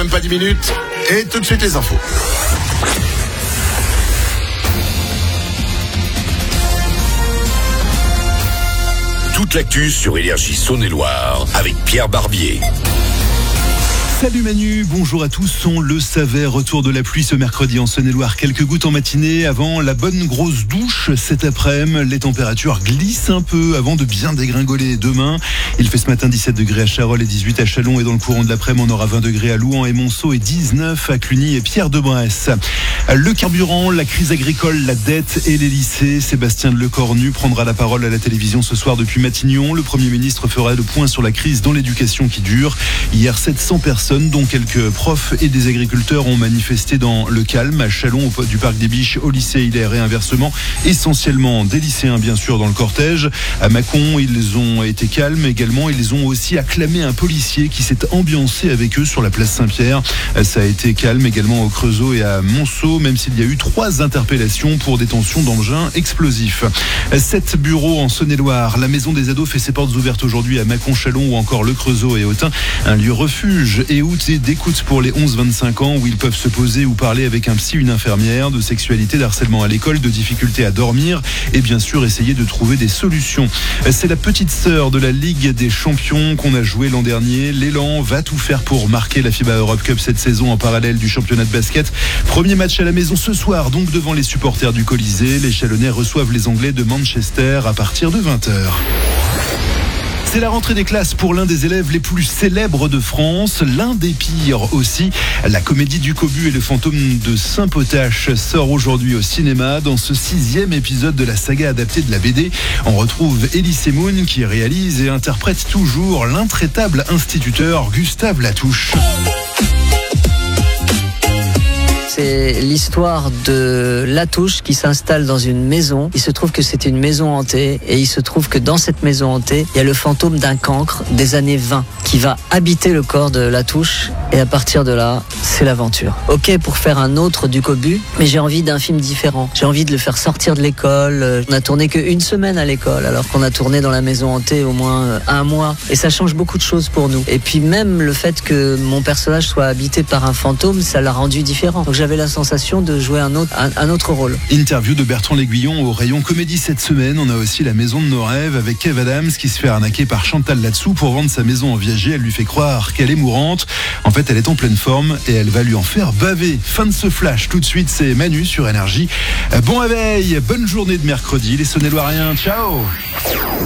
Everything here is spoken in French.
même pas 10 minutes. Et tout de suite les infos. Toute l'actu sur Énergie Saône-et-Loire avec Pierre Barbier. Salut Manu, bonjour à tous, on le savait, retour de la pluie ce mercredi en Saône-et-Loire, quelques gouttes en matinée avant la bonne grosse douche cet après-midi. Les températures glissent un peu avant de bien dégringoler demain. Il fait ce matin 17 degrés à Charolles et 18 à Châlons, et dans le courant de l'après-midi on aura 20 degrés à Louhans et Monceau et 19 à Cluny et Pierre-de-Bresse. Le carburant, la crise agricole, la dette et les lycées. Sébastien Lecornu prendra la parole à la télévision ce soir depuis Matignon. Le Premier ministre fera le point sur la crise dans l'éducation qui dure. Hier, 700 personnes, dont quelques profs et des agriculteurs, ont manifesté dans le calme à Châlons, au du Parc des Biches, au lycée Hilaire et inversement. Essentiellement des lycéens, bien sûr, dans le cortège. À Mâcon, ils ont été calmes également. Ils ont aussi acclamé un policier qui s'est ambiancé avec eux sur la place Saint-Pierre. Ça a été calme également au Creusot et à Monceau, même s'il y a eu 3 interpellations pour détention d'engins explosifs. 7 bureaux en Saône-et-Loire. La maison des ados fait ses portes ouvertes aujourd'hui à Mâcon, Châlons ou encore le Creusot et Autun. Un lieu refuge et outils d'écoute pour les 11-25 ans où ils peuvent se poser ou parler avec un psy, une infirmière, de sexualité, d'harcèlement à l'école, de difficultés à dormir et bien sûr essayer de trouver des solutions. C'est la petite sœur de la Ligue des Champions qu'on a joué l'an dernier. L'élan va tout faire pour marquer la FIBA Europe Cup cette saison en parallèle du championnat de basket. Premier match à la maison ce soir, donc devant les supporters du Colisée. Les Chalonnais reçoivent les Anglais de Manchester à partir de 20h. C'est la rentrée des classes pour l'un des élèves les plus célèbres de France, l'un des pires aussi. La comédie du Cobu et le fantôme de Saint-Potache sort aujourd'hui au cinéma. Dans ce 6e épisode de la saga adaptée de la BD, on retrouve Elie Semoun qui réalise et interprète toujours l'intraitable instituteur Gustave Latouche. C'est l'histoire de Latouche qui s'installe dans une maison. Il se trouve que c'est une maison hantée et il se trouve que dans cette maison hantée, il y a le fantôme d'un cancre des années 20 qui va habiter le corps de Latouche et à partir de là, c'est l'aventure. Ok pour faire un autre du Cobu, mais j'ai envie d'un film différent. J'ai envie de le faire sortir de l'école. On a tourné qu'une semaine à l'école alors qu'on a tourné dans la maison hantée au moins 1 mois et ça change beaucoup de choses pour nous. Et puis même le fait que mon personnage soit habité par un fantôme, ça l'a rendu différent. Donc j'avais la sensation de jouer un autre rôle. Interview de Bertrand L'Aiguillon au rayon comédie cette semaine. On a aussi la maison de nos rêves avec Kev Adams qui se fait arnaquer par Chantal Latsou pour vendre sa maison en viager. Elle lui fait croire qu'elle est mourante. En fait, elle est en pleine forme et elle va lui en faire baver. Fin de ce flash. Tout de suite, c'est Manu sur Énergie. Bon réveil, bonne journée de mercredi. Les Saône-et-Loiriens, ciao.